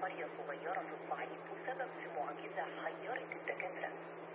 قرية صغيرة في الصعيد تسبب في معجزة حيرت الدكاترة.